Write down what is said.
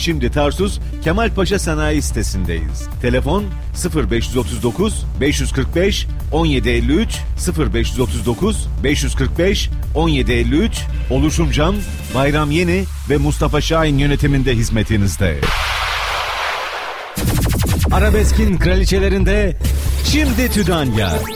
Şimdi Tarsus Kemalpaşa Sanayi sitesindeyiz. Telefon 0539 545 1753 0539 545 1753. Oluşum Cam, Bayram Yeni ve Mustafa Şahin yönetiminde hizmetinizde. Arabeskin kraliçelerinde şimdi Tüdanya.